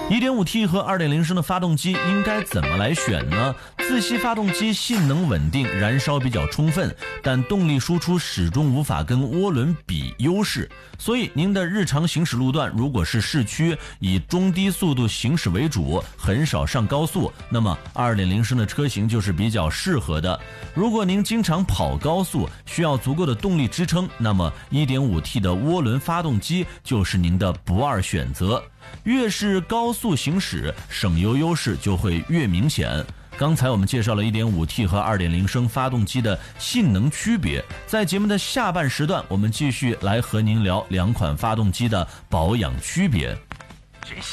1.5T 和2.0升的发动机应该怎么来选呢？自吸发动机性能稳定，燃烧比较充分，但动力输出始终无法跟涡轮比优势。所以您的日常行驶路段如果是市区以中低速度行驶为主，很少上高速，那么2.0升的车型就是比较适合的。如果您经常跑高速，需要足够的动力支撑，那么 1.5T 的涡轮发动机就是您的不二选择。越是高速行驶，省油优势就会越明显。刚才我们介绍了 1.5T 和2.0升发动机的性能区别，在节目的下半时段，我们继续来和您聊两款发动机的保养区别。